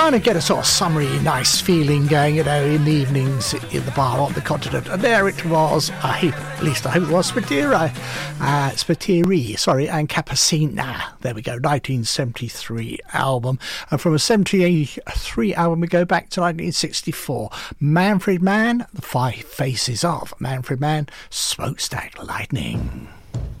trying to get a sort of summery, nice feeling going, in the evenings in the bar on the continent. And there it was, I hope it was, Spiteri, and Cappuccina. There we go, 1973 album. And from a 73 album, we go back to 1964. Manfred Mann, The Five Faces of Manfred Mann, Smokestack Lightning.